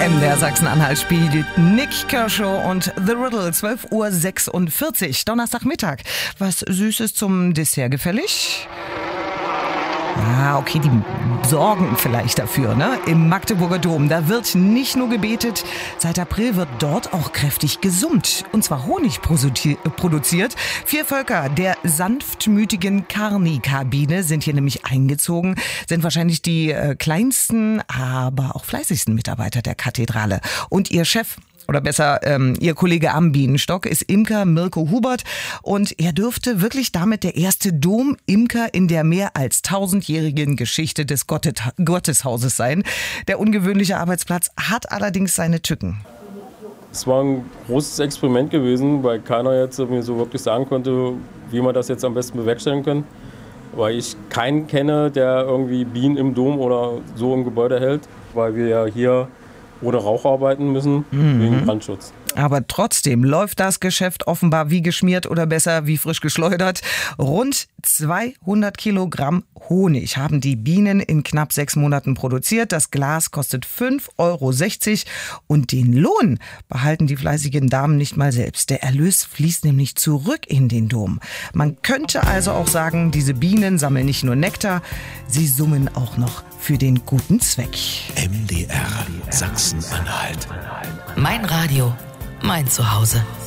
MDR Sachsen-Anhalt spielt Nick Kershaw und The Riddle, 12:46 Uhr, Donnerstagmittag. Was Süßes zum Dessert gefällig? Okay, die sorgen vielleicht dafür, ne? Im Magdeburger Dom, da wird nicht nur gebetet, seit April wird dort auch kräftig gesummt. Und zwar Honig produziert. 4 Völker der sanftmütigen Carni-Kabine sind hier nämlich eingezogen, sind wahrscheinlich die kleinsten, aber auch fleißigsten Mitarbeiter der Kathedrale. Und ihr Chef, oder besser, ihr Kollege am Bienenstock ist Imker Mirko Hubert und er dürfte wirklich damit der erste Domimker in der mehr als 1000-jährigen Geschichte des Gotteshauses sein. Der ungewöhnliche Arbeitsplatz hat allerdings seine Tücken. Es war ein großes Experiment gewesen, weil keiner jetzt mir so wirklich sagen konnte, wie man das jetzt am besten bewerkstelligen kann. Weil ich keinen kenne, der irgendwie Bienen im Dom oder so im Gebäude hält, weil wir ja hier ohne Rauch arbeiten müssen, wegen Brandschutz. Aber trotzdem läuft das Geschäft offenbar wie geschmiert oder besser wie frisch geschleudert. Rund 200 Kilogramm Honig haben die Bienen in knapp 6 Monaten produziert. Das Glas kostet 5,60 € und den Lohn behalten die fleißigen Damen nicht mal selbst. Der Erlös fließt nämlich zurück in den Dom. Man könnte also auch sagen, diese Bienen sammeln nicht nur Nektar, sie summen auch noch für den guten Zweck. MDR Sachsen-Anhalt. Mein Radio, mein Zuhause.